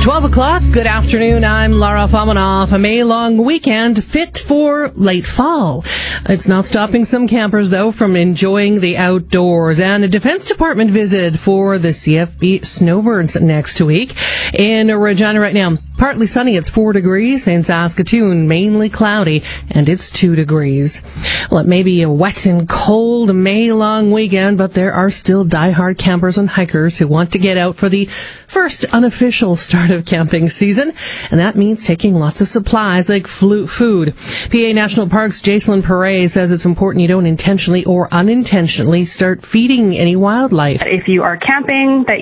12 o'clock, good afternoon, I'm Lara Famanoff. A May-long weekend fit for late fall. It's not stopping some campers, though, from enjoying the outdoors. And a Defense Department visit for the CFB snowbirds next week. In Regina right now, partly sunny, it's 4 degrees. In Saskatoon, mainly cloudy, and it's 2 degrees. Well, it may be a wet and cold May-long weekend, but there are still diehard campers and hikers who want to get out for the first unofficial start of camping season, and that means taking lots of supplies like food. PA National Parks' Jacelyn Perret says it's important you don't intentionally or unintentionally start feeding any wildlife. If you are camping, that